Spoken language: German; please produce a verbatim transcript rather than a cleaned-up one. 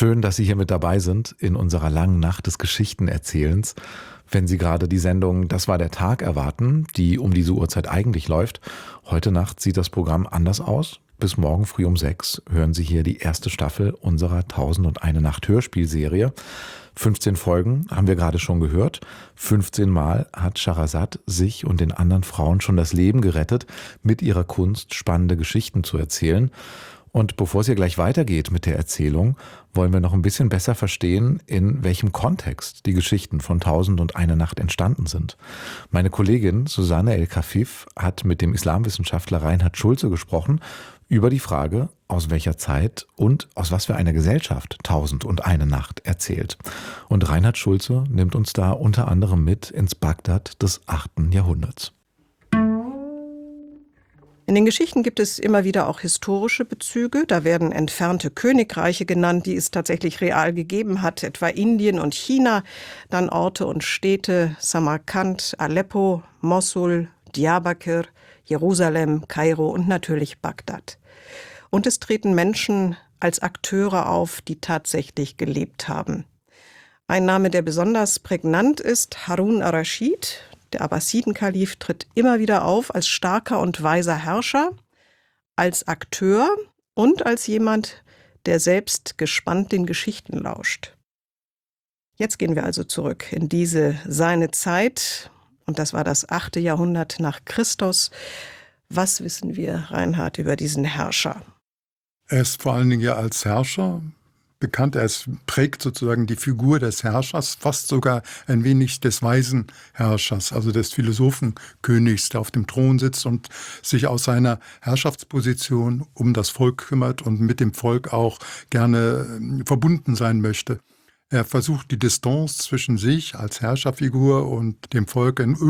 Schön, dass Sie hier mit dabei sind in unserer langen Nacht des Geschichtenerzählens. Wenn Sie gerade die Sendung Das war der Tag erwarten, die um diese Uhrzeit eigentlich läuft, heute Nacht sieht das Programm anders aus. Bis morgen früh um sechs hören Sie hier die erste Staffel unserer Tausend und eine Nacht Hörspielserie. fünfzehn Folgen haben wir gerade schon gehört. fünfzehn Mal hat Scheherazade sich und den anderen Frauen schon das Leben gerettet, mit ihrer Kunst spannende Geschichten zu erzählen. Und bevor es hier gleich weitergeht mit der Erzählung, wollen wir noch ein bisschen besser verstehen, in welchem Kontext die Geschichten von Tausend und eine Nacht entstanden sind. Meine Kollegin Susanne El-Kafif hat mit dem Islamwissenschaftler Reinhard Schulze gesprochen über die Frage, aus welcher Zeit und aus was für einer Gesellschaft Tausend und eine Nacht erzählt. Und Reinhard Schulze nimmt uns da unter anderem mit ins Bagdad des achten Jahrhunderts. In den Geschichten gibt es immer wieder auch historische Bezüge. Da werden entfernte Königreiche genannt, die es tatsächlich real gegeben hat, etwa Indien und China. Dann Orte und Städte, Samarkand, Aleppo, Mossul, Diyarbakir, Jerusalem, Kairo und natürlich Bagdad. Und es treten Menschen als Akteure auf, die tatsächlich gelebt haben. Ein Name, der besonders prägnant ist, Harun ar-Raschid. Der Abbasiden-Kalif tritt immer wieder auf als starker und weiser Herrscher, als Akteur und als jemand, der selbst gespannt den Geschichten lauscht. Jetzt gehen wir also zurück in diese seine Zeit, und das war das achte Jahrhundert nach Christus. Was wissen wir, Reinhard, über diesen Herrscher? Er ist vor allen Dingen ja als Herrscher bekannt. Er ist, prägt sozusagen die Figur des Herrschers, fast sogar ein wenig des weisen Herrschers, also des Philosophenkönigs, der auf dem Thron sitzt und sich aus seiner Herrschaftsposition um das Volk kümmert und mit dem Volk auch gerne verbunden sein möchte. Er versucht, die Distanz zwischen sich als Herrscherfigur und dem Volk in